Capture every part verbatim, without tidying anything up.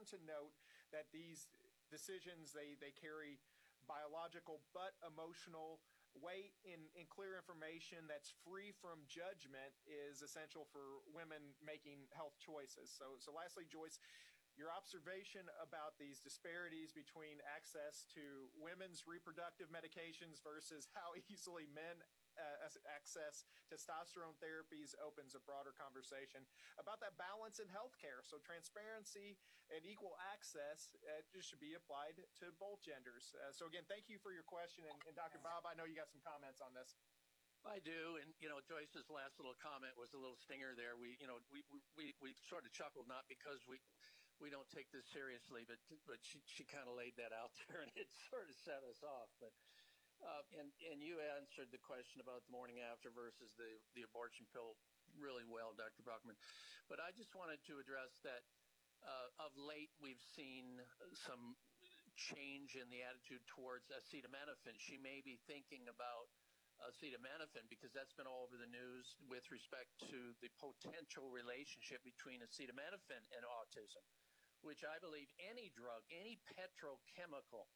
important to note that these decisions, they, they carry biological but emotional weight. In, in clear information that's free from judgment is essential for women making health choices. So, so lastly, Joyce, your observation about these disparities between access to women's reproductive medications versus how easily men uh, access testosterone therapies opens a broader conversation about that balance in healthcare. So transparency and equal access uh, just should be applied to both genders. Uh, so again, thank you for your question. And, and Doctor Bob, I know you got some comments on this. I do, and you know, Joyce's last little comment was a little stinger there. We, you know, we we we sort of chuckled, not because we we don't take this seriously, but but she she kind of laid that out there, and it sort of set us off. But uh, and and you answered the question about the morning after versus the the abortion pill really well, Doctor Brockman. But I just wanted to address that. Uh, of late, we've seen some change in the attitude towards acetaminophen. She may be thinking about acetaminophen because that's been all over the news with respect to the potential relationship between acetaminophen and autism, which I believe any drug, any petrochemical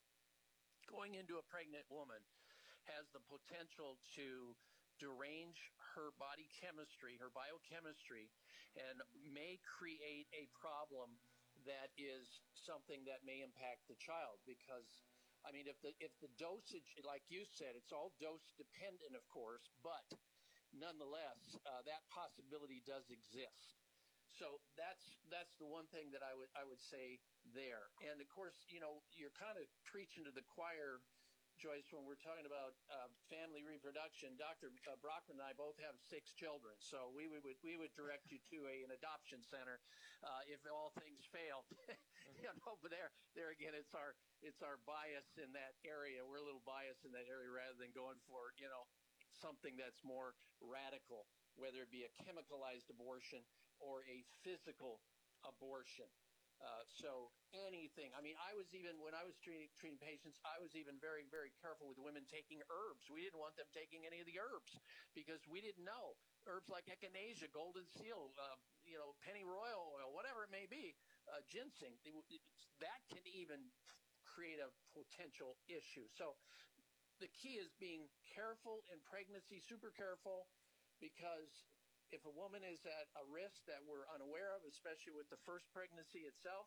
going into a pregnant woman has the potential to derange her body chemistry, her biochemistry, and may create a problem that is something that may impact the child. Because, I mean, if the if the dosage, like you said, it's all dose dependent, of course, but nonetheless, uh, that possibility does exist. So that's that's the one thing that I would I would say there. And of course, you know, you're kind of preaching to the choir, Joyce, when we're talking about uh, family reproduction. Doctor Uh, Brockman and I both have six children, so we, we would we would direct you to a, an adoption center uh, if all things failed. You know, but there there again, it's our it's our bias in that area. We're a little biased in that area rather than going for, you know, something that's more radical, whether it be a chemicalized abortion or a physical abortion. Uh, so anything, I mean, I was even, when I was treating, treating patients, I was even very, very careful with women taking herbs. We didn't want them taking any of the herbs because we didn't know. Herbs like echinacea, golden seal, uh, you know, pennyroyal oil, whatever it may be, uh, ginseng, it, it, that can even create a potential issue. So the key is being careful in pregnancy, super careful, because if a woman is at a risk that we're unaware of, especially with the first pregnancy itself,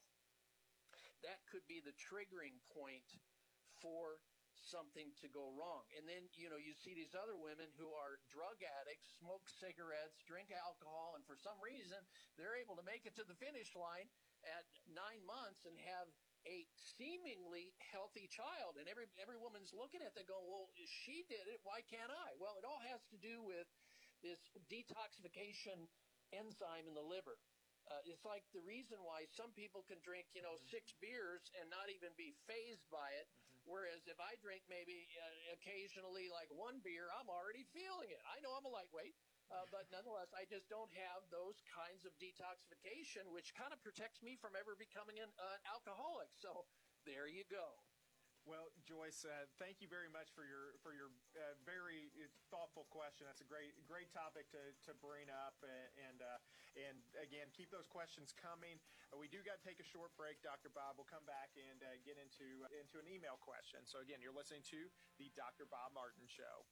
that could be the triggering point for something to go wrong. And then, you know, you see these other women who are drug addicts, smoke cigarettes, drink alcohol, and for some reason, they're able to make it to the finish line at nine months and have a seemingly healthy child. And every every woman's looking at that going, well, she did it, why can't I? Well, it all has to do with this detoxification enzyme in the liver. Uh, it's like the reason why some people can drink, you know, six beers and not even be fazed by it. Mm-hmm. Whereas if I drink maybe uh, occasionally like one beer, I'm already feeling it. I know I'm a lightweight, uh, but nonetheless, I just don't have those kinds of detoxification, which kind of protects me from ever becoming an uh, alcoholic. So there you go. Well, Joyce, uh, thank you very much for your for your uh, very thoughtful question. That's a great great topic to, to bring up, and uh, and again, keep those questions coming. Uh, we do got to take a short break. Doctor Bob will come back and uh, get into into an email question. So again, you're listening to the Doctor Bob Martin Show.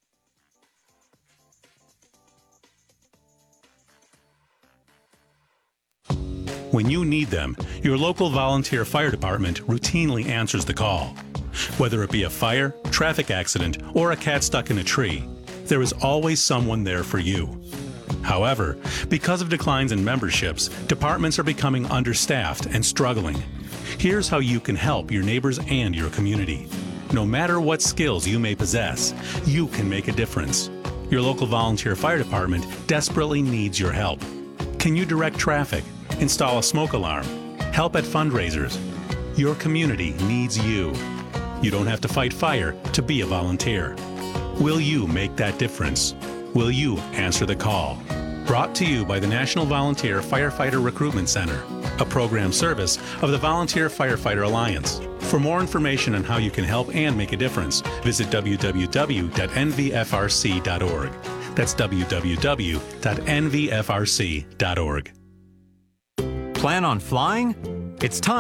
When you need them, your local volunteer fire department routinely answers the call. Whether it be a fire, traffic accident, or a cat stuck in a tree, there is always someone there for you. However, because of declines in memberships, departments are becoming understaffed and struggling. Here's how you can help your neighbors and your community. No matter what skills you may possess, you can make a difference. Your local volunteer fire department desperately needs your help. Can you direct traffic, install a smoke alarm, help at fundraisers? Your community needs you. You don't have to fight fire to be a volunteer. Will you make that difference? Will you answer the call? Brought to you by the National Volunteer Firefighter Recruitment Center, a program service of the Volunteer Firefighter Alliance. For more information on how you can help and make a difference, visit w w w dot n v f r c dot org. That's w w w dot n v f r c dot org. Plan on flying? It's time.